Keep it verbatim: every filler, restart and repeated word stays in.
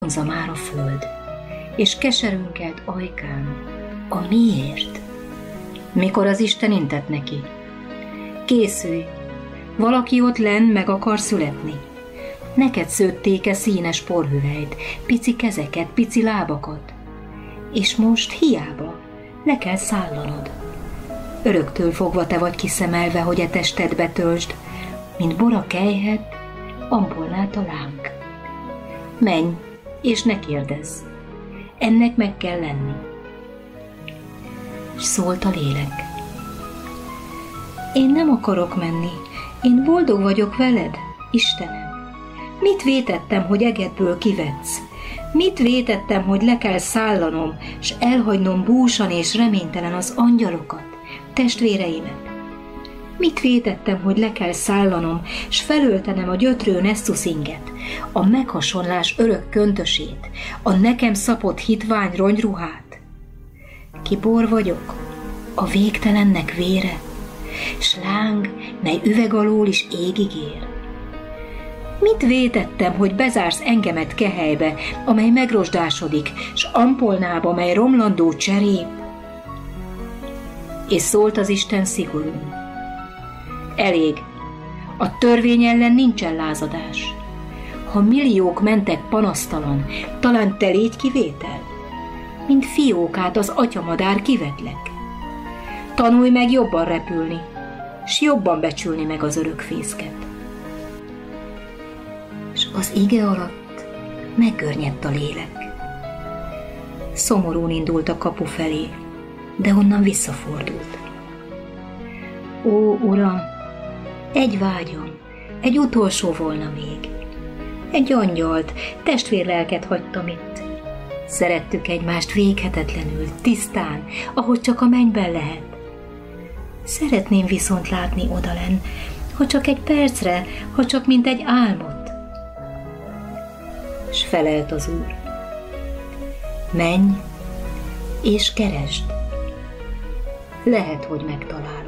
vonza már a föld, és keserünket ajkán. A miért? Mikor az Isten intett neki? Készülj, valaki ott lenn meg akar születni. Neked szőtték-e színes porhüvelyt, pici kezeket, pici lábakat? És most hiába, le kell szállanod. Öröktől fogva te vagy kiszemelve, hogy e testedbe töltsd, mint bora kelyhet, ampolnát a láng. Menj, és ne kérdezz. Ennek meg kell lenni. És szólt a lélek. Én nem akarok menni, én boldog vagyok veled, Istenem. Mit vétettem, hogy egedből kivetsz? Mit vétettem, hogy le kell szállanom, s elhagynom búsan és reménytelen az angyalokat, testvéreimet? Mit vétettem, hogy le kell szállanom, s felöltenem a gyötrő nesztuszinget, a meghasonlás örök köntösét, a nekem szapott hitvány rongyruhát? Ki bor vagyok, a végtelennek vére, s láng, mely üveg alól is égig ér. Mit vétettem, hogy bezársz engemet kehelybe, amely megrosdásodik, s ampolnába, mely romlandó cserép? És szólt az Isten szigorúan. Elég, a törvény ellen nincsen lázadás. Ha milliók mentek panasztalan, talán te légy kivétel? Mint fiókát az atyamadár kivetlek. Tanulj meg jobban repülni, s jobban becsülni meg az örök fészket. És az ige alatt meggörnyedt a lélek. Szomorún indult a kapu felé, de onnan visszafordult. Ó, Uram, egy vágyam, egy utolsó volna még. Egy angyalt, testvérlelket hagytam itt. Szerettük egymást véghetetlenül, tisztán, ahogy csak a mennyben lehet. Szeretném viszont látni odalenn, ha csak egy percre, ha csak mint egy álmot. S felelt az Úr. Menj és keresd. Lehet, hogy megtalálod.